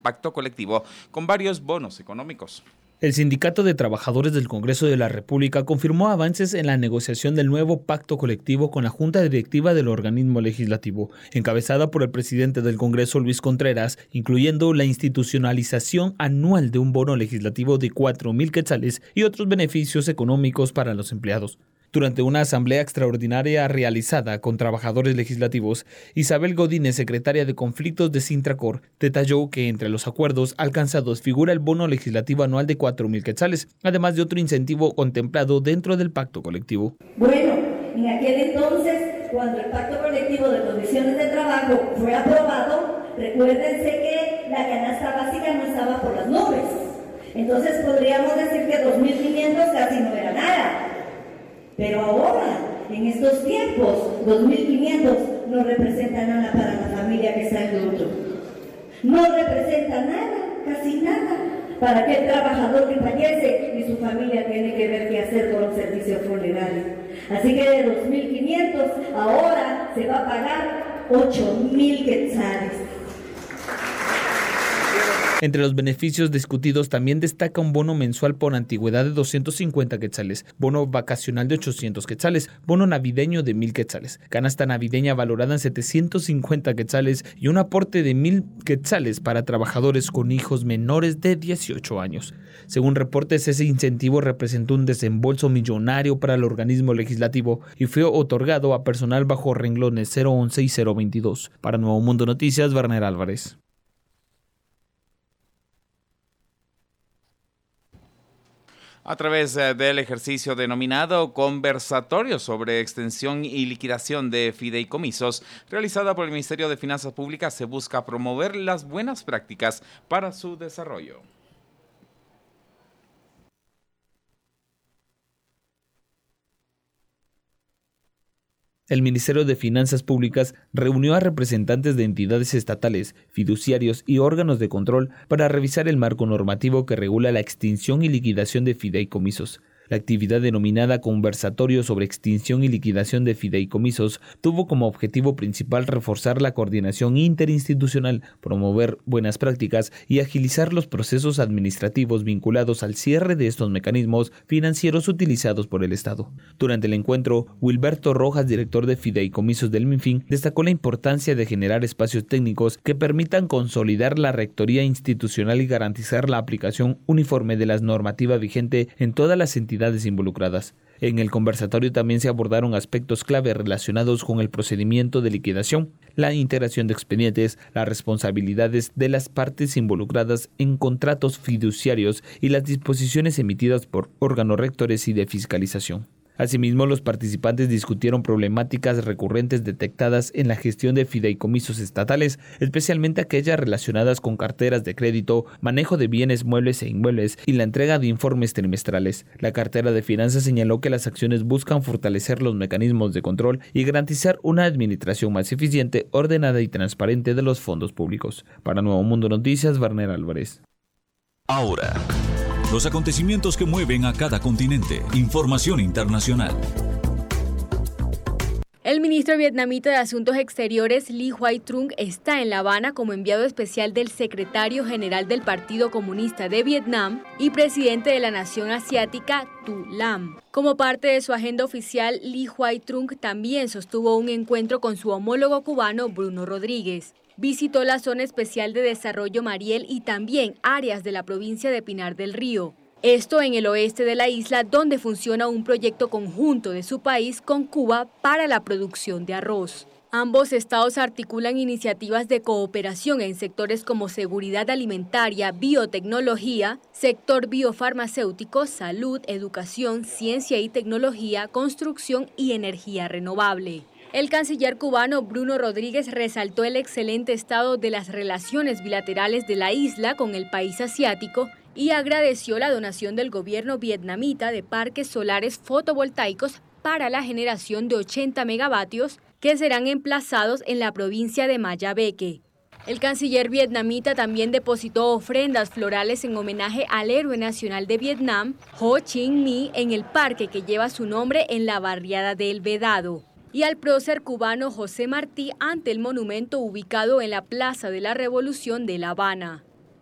pacto colectivo con varios bonos económicos. El Sindicato de Trabajadores del Congreso de la República confirmó avances en la negociación del nuevo pacto colectivo con la Junta Directiva del organismo legislativo, encabezada por el presidente del Congreso, Luis Contreras, incluyendo la institucionalización anual de un bono legislativo de 4,000 quetzales y otros beneficios económicos para los empleados. Durante una asamblea extraordinaria realizada con trabajadores legislativos, Isabel Godínez, secretaria de Conflictos de Sintracor, detalló que entre los acuerdos alcanzados figura el bono legislativo anual de 4,000 quetzales, además de otro incentivo contemplado dentro del pacto colectivo. Bueno, en aquel entonces, cuando el pacto colectivo de condiciones de trabajo fue aprobado, recuérdense que la canasta básica no estaba por las nubes. Entonces podríamos decir que 2.500 casi no era nada. Pero ahora, en estos tiempos, 2.500 no representa nada para la familia que está en luto. No representa nada, casi nada, para aquel trabajador que fallece y su familia tiene que ver qué hacer con los servicios funerarios. Así que de 2.500 ahora se va a pagar 8,000 quetzales. Entre los beneficios discutidos también destaca un bono mensual por antigüedad de 250 quetzales, bono vacacional de 800 quetzales, bono navideño de 1,000 quetzales, canasta navideña valorada en 750 quetzales y un aporte de 1,000 quetzales para trabajadores con hijos menores de 18 años. Según reportes, ese incentivo representó un desembolso millonario para el organismo legislativo y fue otorgado a personal bajo renglones 011 y 022. Para Nuevo Mundo Noticias, Werner Álvarez. A través del ejercicio denominado Conversatorio sobre Extensión y Liquidación de Fideicomisos, realizada por el Ministerio de Finanzas Públicas, se busca promover las buenas prácticas para su desarrollo. El Ministerio de Finanzas Públicas reunió a representantes de entidades estatales, fiduciarios y órganos de control para revisar el marco normativo que regula la extinción y liquidación de fideicomisos. La actividad denominada Conversatorio sobre Extinción y Liquidación de Fideicomisos tuvo como objetivo principal reforzar la coordinación interinstitucional, promover buenas prácticas y agilizar los procesos administrativos vinculados al cierre de estos mecanismos financieros utilizados por el Estado. Durante el encuentro, Wilberto Rojas, director de Fideicomisos del MINFIN, destacó la importancia de generar espacios técnicos que permitan consolidar la rectoría institucional y garantizar la aplicación uniforme de la normativa vigente en todas las entidades involucradas. En el conversatorio también se abordaron aspectos clave relacionados con el procedimiento de liquidación, la integración de expedientes, las responsabilidades de las partes involucradas en contratos fiduciarios y las disposiciones emitidas por órganos rectores y de fiscalización. Asimismo, los participantes discutieron problemáticas recurrentes detectadas en la gestión de fideicomisos estatales, especialmente aquellas relacionadas con carteras de crédito, manejo de bienes muebles e inmuebles y la entrega de informes trimestrales. La cartera de finanzas señaló que las acciones buscan fortalecer los mecanismos de control y garantizar una administración más eficiente, ordenada y transparente de los fondos públicos. Para Nuevo Mundo Noticias, Werner Álvarez. Ahora, los acontecimientos que mueven a cada continente. Información internacional. El ministro vietnamita de Asuntos Exteriores, Lee Hoai Trung, está en La Habana como enviado especial del secretario general del Partido Comunista de Vietnam y presidente de la nación asiática, Tu Lam. Como parte de su agenda oficial, Lee Hoai Trung también sostuvo un encuentro con su homólogo cubano, Bruno Rodríguez. Visitó la Zona Especial de Desarrollo Mariel y también áreas de la provincia de Pinar del Río. Esto en el oeste de la isla, donde funciona un proyecto conjunto de su país con Cuba para la producción de arroz. Ambos estados articulan iniciativas de cooperación en sectores como seguridad alimentaria, biotecnología, sector biofarmacéutico, salud, educación, ciencia y tecnología, construcción y energía renovable. El canciller cubano Bruno Rodríguez resaltó el excelente estado de las relaciones bilaterales de la isla con el país asiático y agradeció la donación del gobierno vietnamita de parques solares fotovoltaicos para la generación de 80 megavatios que serán emplazados en la provincia de Mayabeque. El canciller vietnamita también depositó ofrendas florales en homenaje al héroe nacional de Vietnam, Ho Chi Minh, en el parque que lleva su nombre en la barriada de El Vedado, y al prócer cubano José Martí ante el monumento ubicado en la Plaza de la Revolución de La Habana.